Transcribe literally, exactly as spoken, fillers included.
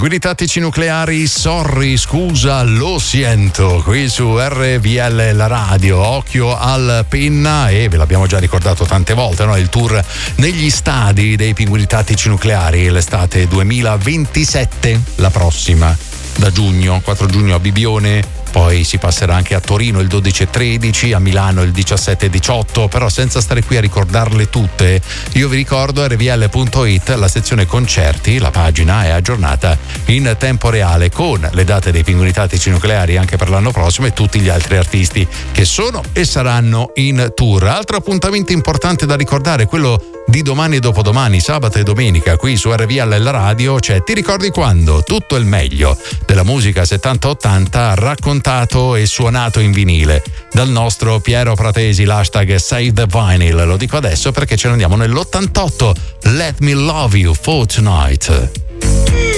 Pinguini tattici nucleari, sorry, scusa, lo sento, qui su R V L la radio, occhio al penna, e ve l'abbiamo già ricordato tante volte, no? Il tour negli stadi dei Pinguini tattici nucleari, l'estate duemilaventisette, la prossima, da giugno, quattro giugno a Bibione. Poi si passerà anche a Torino il dodici e tredici, a Milano il diciassette e diciotto, però senza stare qui a ricordarle tutte, io vi ricordo R V L punto it, la sezione concerti, la pagina è aggiornata in tempo reale con le date dei Pinguini tattici nucleari anche per l'anno prossimo e tutti gli altri artisti che sono e saranno in tour. Altro appuntamento importante da ricordare, quello di domani e dopodomani, sabato e domenica, qui su R V L la radio, c'è Ti ricordi quando? Tutto il meglio della musica settanta ottanta raccontato e suonato in vinile dal nostro Piero Pratesi, l'hashtag Save the Vinyl. Lo dico adesso perché ce ne andiamo nell'ottantotto. Let Me Love You for Tonight.